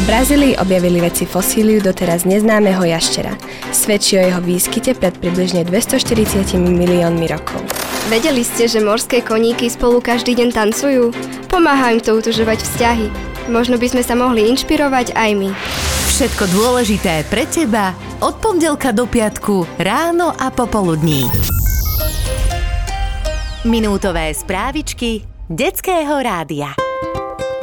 Brazílii objavili vedci fosíliu doteraz neznámeho jaštera. Svedčí o jeho výskyte pred približne 240 miliónmi rokov. Vedeli ste, že morské koníky spolu každý deň tancujú? Pomáha im to utužovať vzťahy. Možno by sme sa mohli inšpirovať aj my. Všetko dôležité pre teba od pondelka do piatku ráno a popoludní. Minútové správičky Detského rádia.